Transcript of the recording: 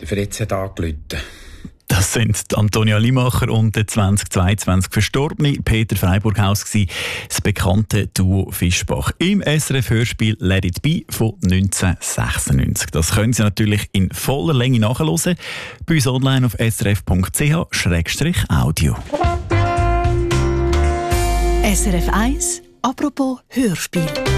Fritz hat angerufen. Das sind Antonia Limacher und der 2022 verstorbene Peter Freiburghaus gsi, das bekannte Duo Fischbach im SRF-Hörspiel «Let It Be» von 1996. Das können Sie natürlich in voller Länge nachhören, bei uns online auf srf.ch/audio. SRF 1, apropos Hörspiel.